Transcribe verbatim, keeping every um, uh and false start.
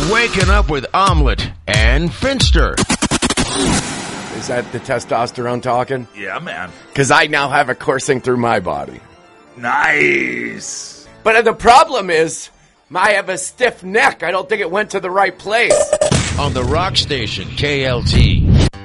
You're waking up with Omelette and Finster. Is that the testosterone talking? Yeah, man. Because I now have it coursing through my body. Nice. But the problem is, I have a stiff neck. I don't think it went to the right place. On the rock station, K L T.